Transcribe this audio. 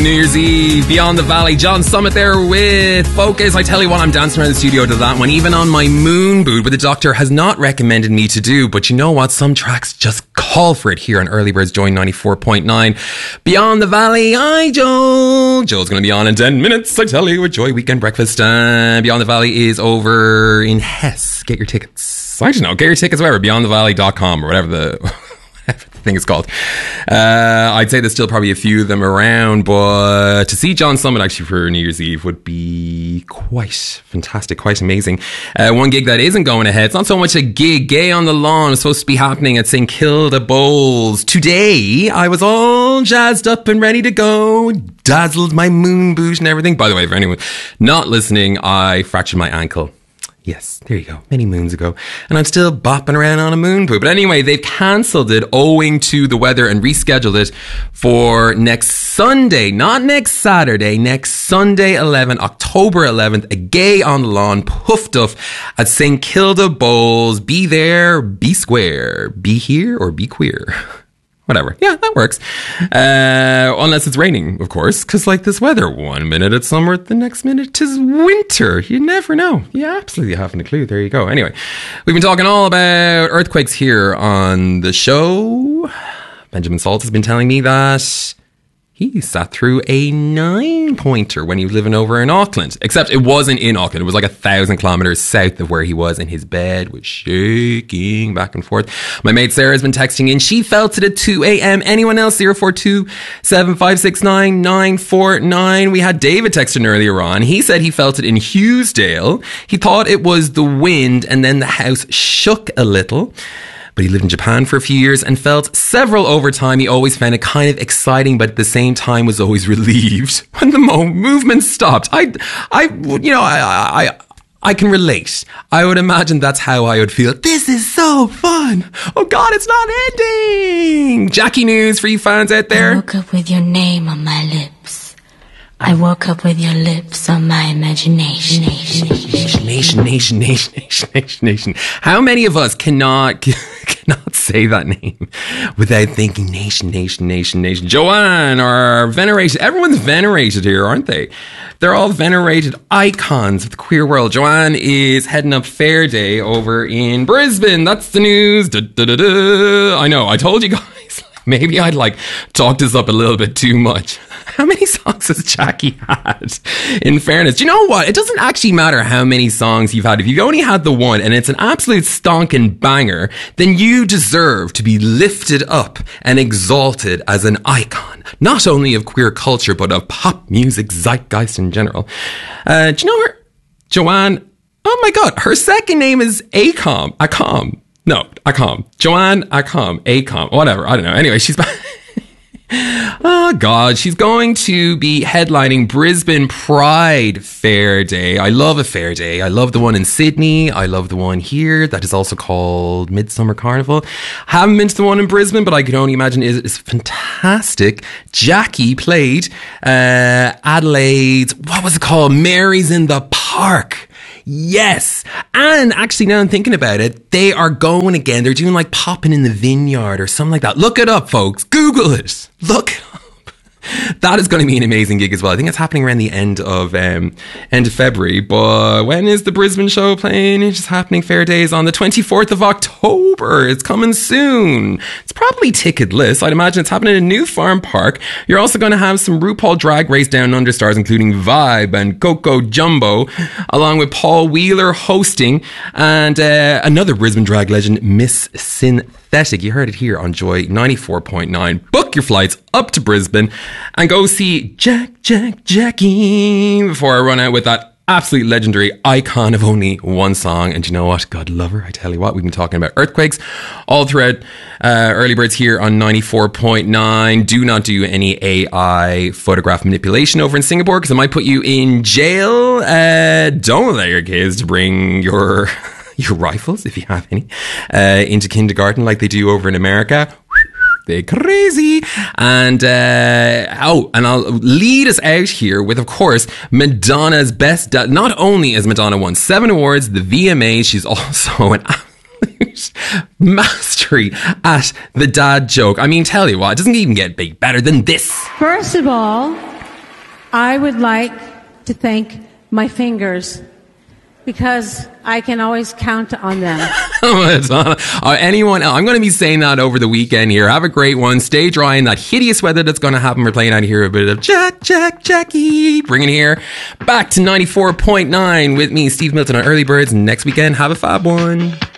New Year's Eve, Beyond the Valley, John Summit there with Focus. I tell you what, I'm dancing around the studio to that one, even on my moon boot, but the doctor has not recommended me to do. But you know what? Some tracks just call for it here on Early Birds Joy 94.9. Beyond the Valley, hi Joel. Joel's going to be on in 10 minutes, I tell you, with Joy Weekend Breakfast. Beyond the Valley is over in Hess. Get your tickets. I don't know, get your tickets wherever, beyondthevalley.com or whatever the thing it's called. I'd say there's still probably a few of them around, but to see John Summit actually for New Year's Eve would be quite fantastic, quite amazing. One gig that isn't going ahead, it's not so much a gig, Gay on the Lawn is supposed to be happening at St Kilda Bowls today. I was all jazzed up and ready to go, dazzled my moon boot and everything. By the way, for anyone not listening, I fractured my ankle. Yes, there you go. Many moons ago. And I'm still bopping around on a moon boot. But anyway, they've cancelled it owing to the weather and rescheduled it for next Sunday, not next Saturday, next Sunday 11, October 11th, a Gay on the Lawn, Puff Duff at St Kilda Bowls. Be there, be square, be here or be queer. Whatever. Yeah, that works. Unless it's raining, of course, because like this weather, 1 minute it's summer, the next minute 'tis winter. You never know. You absolutely haven't a clue. There you go. Anyway, we've been talking all about earthquakes here on the show. Benjamin Salt has been telling me that he sat through a 9-pointer when he was living over in Auckland. Except it wasn't in Auckland. It was like 1,000 kilometres south of where he was, and his bed was shaking back and forth. My mate Sarah has been texting in. She felt it at 2 a.m. Anyone else? 042-7569-949. We had David texting earlier on. He said he felt it in Hughesdale. He thought it was the wind, and then the house shook a little. But he lived in Japan for a few years and felt several over time. He always found it kind of exciting, but at the same time was always relieved when the movement stopped. I can relate. I would imagine that's how I would feel. This is so fun. Oh God, it's not ending. Jackie News for you fans out there. I woke up with your name on my lips. I woke up with your lips on my imagination. Nation. How many of us cannot say that name without thinking nation. Joanne or venerated. Everyone's venerated here, aren't they? They're all venerated icons of the queer world. Joanne is heading up Fair Day over in Brisbane. That's the news. I know, I told you guys. Maybe I'd talk this up a little bit too much. How many songs has Jackie had? In fairness, do you know what? It doesn't actually matter how many songs you've had. If you've only had the one and it's an absolute stonking banger, then you deserve to be lifted up and exalted as an icon, not only of queer culture, but of pop music zeitgeist in general. Do you know her? Joanne, oh my God, her second name is Acom. Joanne Acom, whatever. I don't know. Anyway, she's back. Oh God, she's going to be headlining Brisbane Pride Fair Day. I love a fair day. I love the one in Sydney. I love the one here that is also called Midsummer Carnival. I haven't been to the one in Brisbane, but I can only imagine it's fantastic. Jackie played Adelaide's, what was it called? Mary's in the Park. Yes. And actually, now I'm thinking about it, they are going again. They're doing Popping in the Vineyard or something like that. Look it up, folks. Google it. Look it up. That is going to be an amazing gig as well. I think it's happening around the end of February. But when is the Brisbane show playing? It's just happening. Fair Days on the 24th of October. It's coming soon. It's probably ticketless. I'd imagine it's happening in New Farm Park. You're also going to have some RuPaul Drag Race Down Under stars, including Vibe and Coco Jumbo, along with Paul Wheeler hosting, and another Brisbane drag legend, Miss Synthetic. You heard it here on Joy 94.9. Book your flights up to Brisbane and go see Jackie before I run out with that absolute legendary icon of only one song. And you know what? God love her. I tell you what, we've been talking about earthquakes all throughout Early Birds here on 94.9. Do not do any AI photograph manipulation over in Singapore because it might put you in jail. Don't allow your kids to bring your rifles, if you have any, into kindergarten like they do over in America. They're crazy. And I'll lead us out here with, of course, Madonna's best dad. Not only has Madonna won 7 awards, the VMAs, she's also an absolute mastery at the dad joke. I mean, tell you what, it doesn't even get better than this. First of all, I would like to thank my fingers because I can always count on them. Anyone else? I'm going to be saying that over the weekend here. Have a great one. Stay dry in that hideous weather that's going to happen. We're playing out here a bit of Jackie. Bringing it here back to 94.9 with me, Steve Milton on Early Birds. Next weekend, have a fab one.